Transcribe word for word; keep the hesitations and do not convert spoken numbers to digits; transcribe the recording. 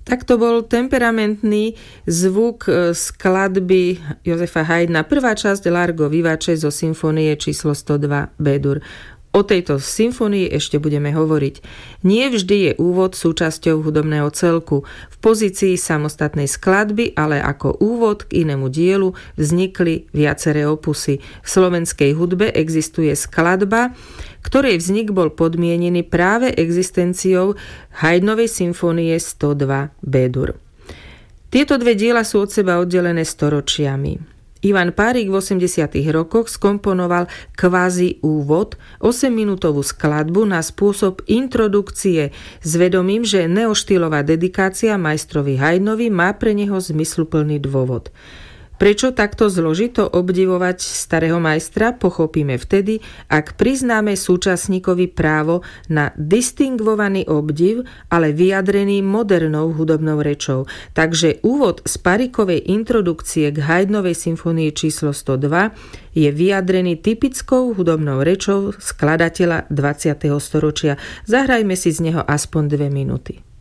Tak to bol temperamentný zvuk skladby Jozefa Haydna, prvá časť Largo vivace zo symfónie číslo sto dva B-dur. O tejto symfónii ešte budeme hovoriť. Nie vždy je úvod súčasťou hudobného celku, v pozícii samostatnej skladby, ale ako úvod k inému dielu vznikli viaceré opusy. V slovenskej hudbe existuje skladba, ktorej vznik bol podmienený práve existenciou Haydnovej symfónie sto dva B-dur. Tieto dve diela sú od seba oddelené storočiami. Ivan Párik v osemdesiatych rokoch skomponoval kvázi úvod, osemminútovú skladbu na spôsob introdukcie s vedomím, že neoštýlová dedikácia majstrovi Haydnovi má pre neho zmysluplný dôvod. Prečo takto zložito obdivovať starého majstra, pochopíme vtedy, ak priznáme súčasníkovi právo na distingvovaný obdiv, ale vyjadrený modernou hudobnou rečou. Takže úvod z Párikovej introdukcie k Haydnovej symfónii číslo sto dva je vyjadrený typickou hudobnou rečou skladateľa dvadsiateho storočia. Zahrajme si z neho aspoň dve minúty.